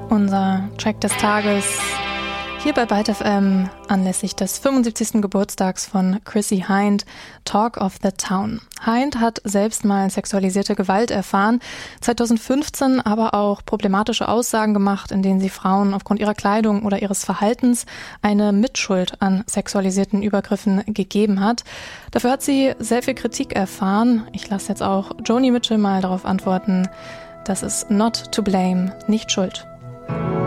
Unser Track des Tages hier bei Byte FM anlässlich des 75. Geburtstags von Chrissie Hynde, Talk of the Town. Hynde hat selbst mal sexualisierte Gewalt erfahren, 2015 aber auch problematische Aussagen gemacht, in denen sie Frauen aufgrund ihrer Kleidung oder ihres Verhaltens eine Mitschuld an sexualisierten Übergriffen gegeben hat. Dafür hat sie sehr viel Kritik erfahren. Ich lasse jetzt auch Joni Mitchell mal darauf antworten. Das ist not to blame, nicht schuld.